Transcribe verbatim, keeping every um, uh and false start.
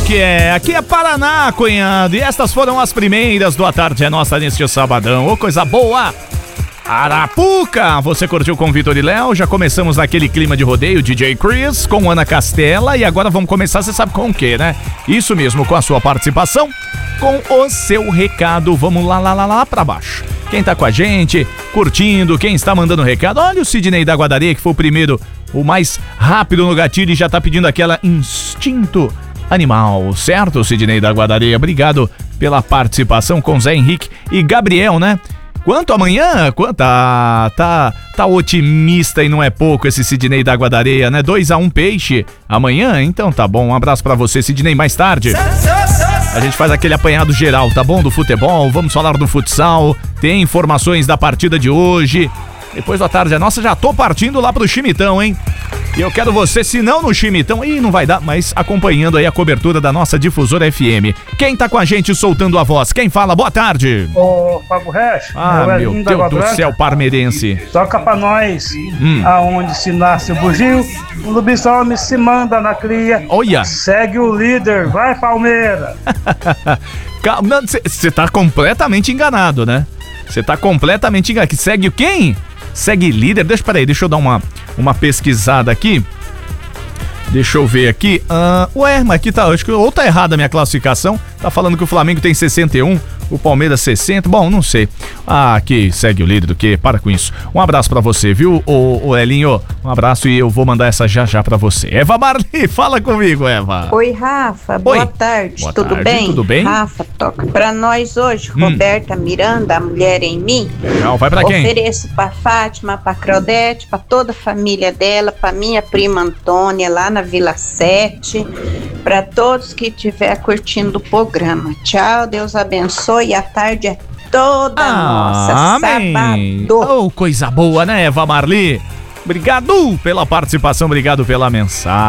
que é? Aqui é Paraná, cunhado. E estas foram as primeiras do A Tarde é Nossa neste sabadão. Ô, coisa boa! Arapuca! Você curtiu com Vitor e Léo? Já começamos naquele clima de rodeio, D J Chris, com Ana Castela. E agora vamos começar, você sabe com o quê, né? Isso mesmo, com a sua participação, com o seu recado. Vamos lá, lá, lá, lá pra baixo. Quem tá com a gente, curtindo, quem está mandando recado. Olha o Sidney da Guadaria, que foi o primeiro, o mais rápido no gatilho e já tá pedindo aquela instinto animal, certo, Sidney da Guadaria? Obrigado pela participação com Zé Henrique e Gabriel, né? Quanto amanhã? Quanto? Tá, tá, tá otimista e não é pouco esse Sidney da Guadaria, né? dois a um Peixe amanhã? Então tá bom, um abraço pra você, Sidney, mais tarde. A gente faz aquele apanhado geral, tá bom? Do futebol, vamos falar do futsal, tem informações da partida de hoje. Depois da tarde é nossa, já tô partindo lá pro Chimitão, hein? E eu quero você, se não no Chimitão, ih, não vai dar, mas acompanhando aí a cobertura da nossa Difusora F M. Quem tá com a gente soltando a voz? Quem fala? Boa tarde. Ô, Fábio Resch. Ah, meu Deus do céu, parmeirense. Toca pra nós, hum. aonde se nasce o bugio, o lobisomem se manda na cria. Olha. Segue o líder, vai Palmeiras. Você tá completamente enganado, né? Você tá completamente enganado. Que segue quem? Segue líder, deixa, peraí, deixa eu dar uma, uma pesquisada aqui. Deixa eu ver aqui. Uh, ué, mas aqui tá, acho que ou tá errada a minha classificação. Tá falando que o Flamengo tem sessenta e um, o Palmeiras sessenta. Bom, não sei. Ah, aqui segue o líder do que? Para com isso. Um abraço pra você, viu, ô, ô Elinho? Um abraço e eu vou mandar essa já já pra você. Eva Marli, fala comigo, Eva. Oi, Rafa. Boa Oi. tarde. Boa tudo tarde, bem? Tudo bem? Rafa, toca pra nós hoje. Hum. Roberta Miranda, a Mulher em Mim. Legal, vai pra quem? Ofereço pra Fátima, pra Claudete, pra toda a família dela, pra minha prima Antônia, lá na Vila sete, pra todos que estiver curtindo o programa. Tchau, Deus abençoe. A tarde é toda ah, nossa. Amém. Sábado. Oh, coisa boa, né, Eva Marli? Obrigado pela participação, obrigado pela mensagem.